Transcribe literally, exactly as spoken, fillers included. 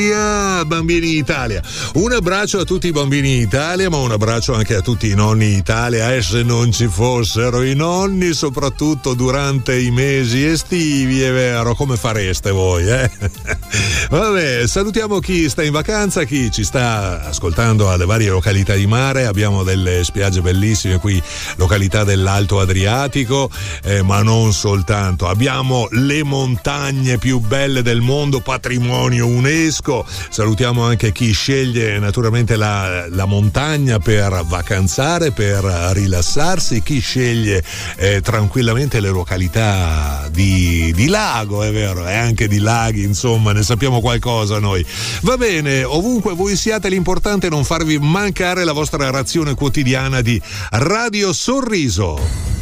Bambini Italia, un abbraccio a tutti i bambini Italia, ma un abbraccio anche a tutti i nonni Italia, e se non ci fossero i nonni, soprattutto durante i mesi estivi, è vero, come fareste voi, eh? Vabbè, salutiamo chi sta in vacanza, chi ci sta ascoltando alle varie località di mare. Abbiamo delle spiagge bellissime qui, località dell'Alto Adriatico, eh, ma non soltanto, abbiamo le montagne più belle del mondo, patrimonio UNESCO. Salutiamo anche chi sceglie naturalmente la, la montagna per vacanzare, per rilassarsi, chi sceglie eh, tranquillamente le località di, di lago, è vero, e anche di laghi, insomma, ne sappiamo qualcosa noi. Va bene, ovunque voi siate, l'importante è non farvi mancare la vostra razione quotidiana di Radio Sorriso.